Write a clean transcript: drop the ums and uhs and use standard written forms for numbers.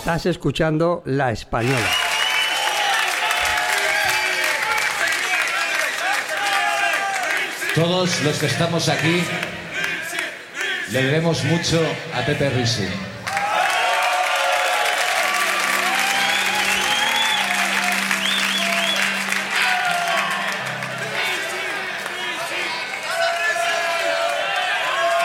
Estás escuchando La Española. Todos los que estamos aquí le debemos mucho a Pepe Risi.